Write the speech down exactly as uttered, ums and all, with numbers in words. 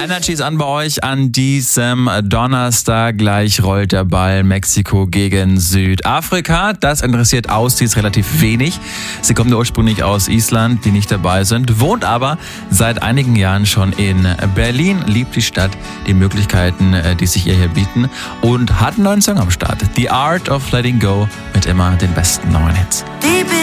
Energy ist an bei euch an diesem Donnerstag. Gleich rollt der Ball. Mexiko gegen Südafrika. Das interessiert Aussies relativ wenig. Sie kommt ursprünglich aus Island, die nicht dabei sind, wohnt aber seit einigen Jahren schon in Berlin, liebt die Stadt, die Möglichkeiten, die sich ihr hier bieten und hat einen neuen Song am Start. The Art of Letting Go mit immer den besten neuen Hits.